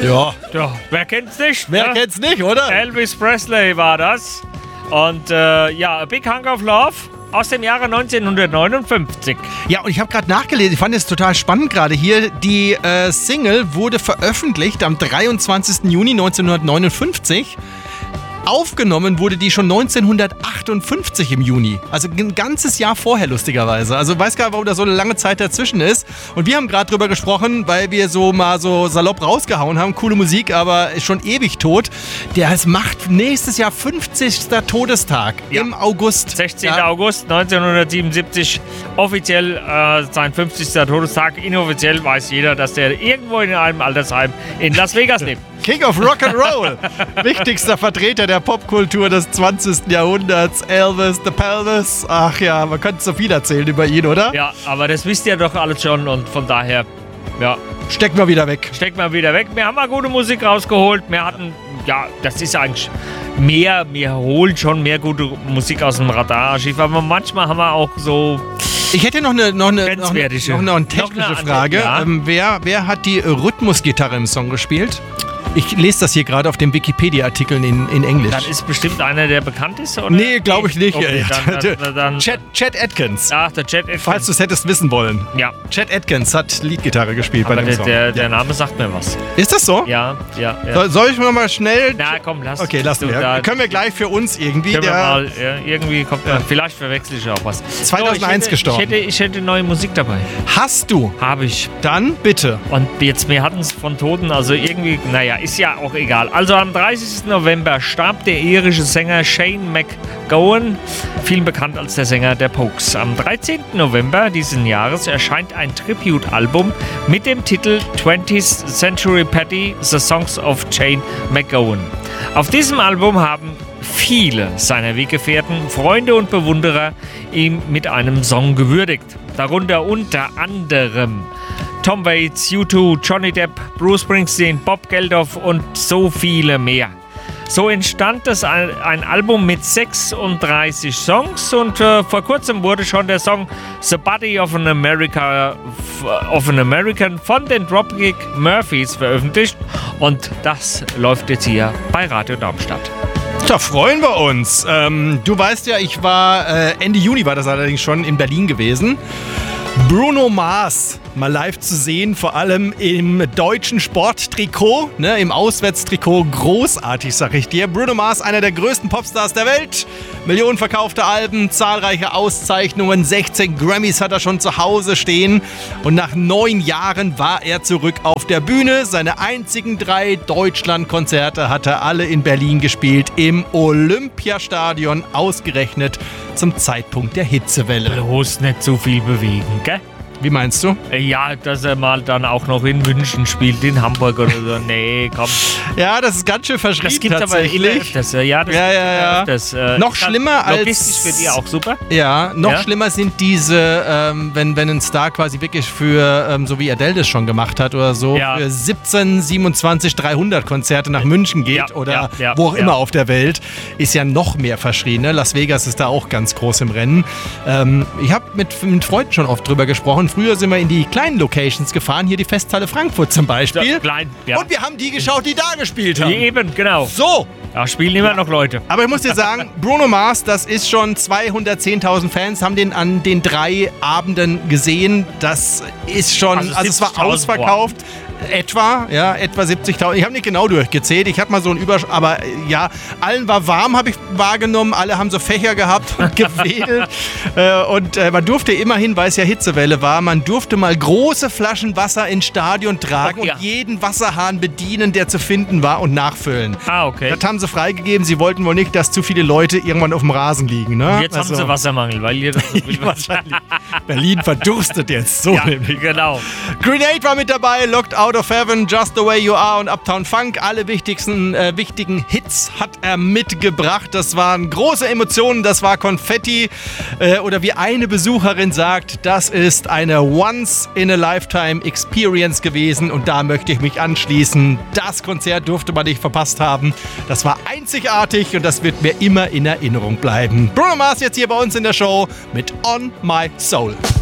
Ja. Ja, wer kennt's nicht? Wer kennt's nicht, oder? Elvis Presley war das. Und A Big Hunk of Love aus dem Jahre 1959. Ja, und ich habe gerade nachgelesen, ich fand es total spannend gerade hier. Die Single wurde veröffentlicht am 23. Juni 1959. Aufgenommen wurde die schon 1958 im Juni. Also ein ganzes Jahr vorher, lustigerweise. Also weiß gar nicht, warum da so eine lange Zeit dazwischen ist. Und wir haben gerade drüber gesprochen, weil wir so mal so salopp rausgehauen haben. Coole Musik, aber ist schon ewig tot. Der macht nächstes Jahr 50. Todestag im August. 16. August 1977. Offiziell sein 50. Todestag. Inoffiziell weiß jeder, dass der irgendwo in einem Altersheim in Las Vegas lebt. King of Rock'n'Roll, wichtigster Vertreter der Popkultur des 20. Jahrhunderts, Elvis the Pelvis. Ach ja, man könnte so viel erzählen über ihn, oder? Ja, aber das wisst ihr doch alles schon und von daher, ja. Stecken wir wieder weg. Wir haben mal gute Musik rausgeholt. Wir hatten, ja, das ist eigentlich mehr, wir holen schon mehr gute Musik aus dem Radararchiv, aber manchmal haben wir auch so... Ich hätte noch eine technische Frage. Ja. Wer hat die Rhythmusgitarre im Song gespielt? Ich lese das hier gerade auf dem Wikipedia-Artikel in Englisch. Dann ist bestimmt einer, der bekannt ist, oder? Nee, glaube ich nicht. Okay, dann Chet Atkins. Ach, der Chet Atkins. Falls du es hättest wissen wollen. Ja. Chet Atkins hat Leadgitarre gespielt aber bei dem Song. Der Name sagt mir was. Ist das so? Ja. Soll ich mal schnell... Na komm, lass. Okay, lassen wir. Können wir gleich für uns irgendwie... Irgendwie kommt... Vielleicht verwechsel ich auch was. 2001 gestorben. Ich hätte neue Musik dabei. Hast du? Habe ich. Dann bitte. Und jetzt, wir hatten es von Toten, also irgendwie... Naja, ist ja auch egal. Also am 30. November starb der irische Sänger Shane MacGowan, vielen bekannt als der Sänger der Pogues. Am 13. November diesen Jahres erscheint ein Tribute-Album mit dem Titel 20th Century Patty, The Songs of Shane MacGowan. Auf diesem Album haben viele seiner Weggefährten, Freunde und Bewunderer ihn mit einem Song gewürdigt. Darunter unter anderem Tom Waits, U2, Johnny Depp, Bruce Springsteen, Bob Geldof und so viele mehr. So entstand ein Album mit 36 Songs und vor kurzem wurde schon der Song The Body of an American von den Dropkick Murphys veröffentlicht und das läuft jetzt hier bei Radio Darmstadt. Da freuen wir uns. Du weißt ja, ich war Ende Juni war das allerdings schon in Berlin gewesen. Bruno Mars mal live zu sehen, vor allem im deutschen Sporttrikot, ne, im Auswärtstrikot, großartig, sag ich dir. Bruno Mars, einer der größten Popstars der Welt, Millionen verkaufte Alben, zahlreiche Auszeichnungen, 16 Grammys hat er schon zu Hause stehen und nach 9 Jahren war er zurück auf der Bühne. Seine einzigen 3 Deutschlandkonzerte hat er alle in Berlin gespielt, im Olympiastadion, ausgerechnet zum Zeitpunkt der Hitzewelle. Bloß nicht so viel bewegen, gell? Wie meinst du? Ja, dass er mal dann auch noch in München spielt, in Hamburg oder so. Nee, komm. Ja, das ist ganz schön verschrieben. Das gibt es aber immer öfters. Ja, das ja. Öfters. Noch schlimmer als... Logistisch für die auch super. Ja, noch schlimmer sind diese, wenn ein Star quasi wirklich für, so wie Adele das schon gemacht hat oder so, für 17, 27, 300 Konzerte nach München geht oder wo auch immer auf der Welt, ist ja noch mehr verschrien. Ne? Las Vegas ist da auch ganz groß im Rennen. Ich habe mit Freunden schon oft drüber gesprochen. Früher sind wir in die kleinen Locations gefahren, hier die Festhalle Frankfurt zum Beispiel. Ja, klein, ja. Und wir haben die geschaut, die da gespielt haben. Eben, genau. So. Da spielen immer noch Leute. Aber ich muss dir sagen, Bruno Mars, das ist schon 210.000 Fans, haben den an den 3 Abenden gesehen. Das ist schon, also es war ausverkauft. Etwa 70.000. Ich habe nicht genau durchgezählt. Ich hatte mal so einen aber ja, allen war warm, habe ich wahrgenommen. Alle haben so Fächer gehabt und gewedelt. Und man durfte immerhin, weil es ja Hitzewelle war, man durfte mal große Flaschen Wasser ins Stadion tragen und jeden Wasserhahn bedienen, der zu finden war und nachfüllen. Ah, okay. Das haben sie freigegeben. Sie wollten wohl nicht, dass zu viele Leute irgendwann auf dem Rasen liegen. Ne? Und jetzt haben sie Wassermangel, weil ihr das so viel wahrscheinlich. Berlin verdurstet jetzt. So nämlich. Genau. Grenade war mit dabei, Locked Out of Heaven, Just the Way You Are und Uptown Funk. Alle wichtigen Hits hat er mitgebracht. Das waren große Emotionen, das war Konfetti. Oder wie eine Besucherin sagt, das ist eine Once-in-a-Lifetime-Experience gewesen. Und da möchte ich mich anschließen. Das Konzert durfte man nicht verpasst haben. Das war einzigartig und das wird mir immer in Erinnerung bleiben. Bruno Mars jetzt hier bei uns in der Show mit On My Soul.